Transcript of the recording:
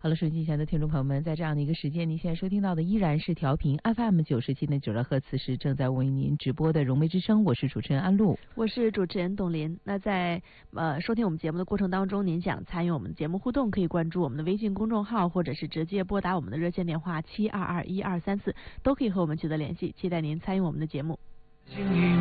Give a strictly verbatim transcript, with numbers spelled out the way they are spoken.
好了，收音机前的听众朋友们，在这样的一个时间，您现在收听到的依然是调频 F M 九十七点九兆赫，此时正在为您直播的融媒之声，我是主持人安陆， 我是主持人董琳。那在呃收听我们节目的过程当中，您想参与我们的节目互动，可以关注我们的微信公众号，或者是直接拨打我们的热线电话七二二一二三四，都可以和我们取得联系。期待您参与我们的节目。